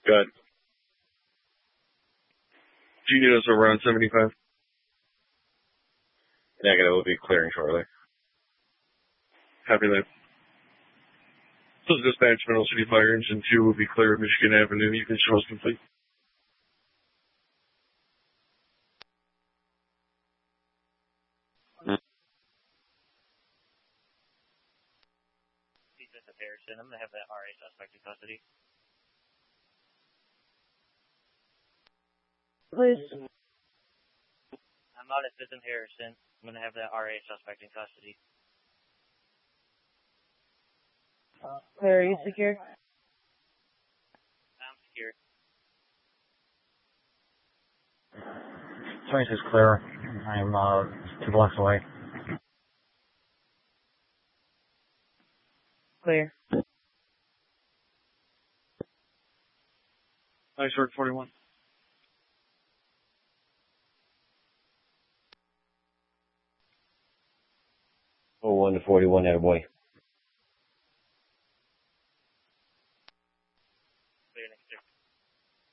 Good. Do you need us around 75? Negative. We'll be clearing shortly. Copy that. So dispatch, Middle City Fire Engine 2 will be clear at Michigan Avenue. You can show us complete. Harrison, I'm going to have that RA suspect in custody. Please. I'm out at 5th and Harrison. I'm going to have that RA suspect in custody. Claire, are you secure? I'm secure. 26 clear. I'm 2 blocks away. Clear. Nice work, 41. Oh, 1 to 41, attaboy. Clear next year.